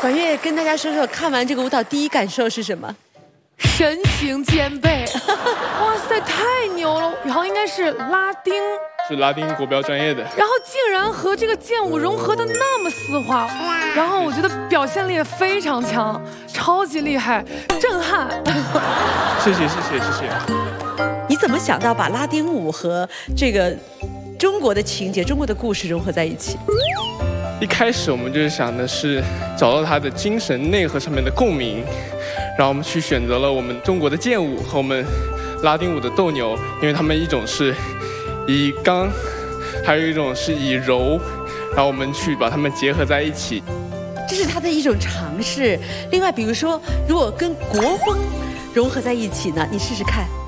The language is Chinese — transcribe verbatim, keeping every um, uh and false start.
管乐跟大家说说，看完这个舞蹈第一感受是什么？ 身形兼备，哇塞，太牛了！然后应该是拉丁， 是拉丁国标专业的， 然后竟然和这个剑舞融合的那么丝滑，然后我觉得表现力也非常强，超级厉害，震撼。 谢谢谢谢谢谢。 你怎么想到把拉丁舞和这个中国的情节、中国的故事融合在一起？ 一开始我们就是想的是找到它的精神内核上面的共鸣，然后我们去选择了我们中国的剑舞和我们拉丁舞的斗牛，因为他们一种是以刚，还有一种是以柔，然后我们去把它们结合在一起。 这是他的一种尝试。另外，比如说，如果跟国风融合在一起呢，你试试看。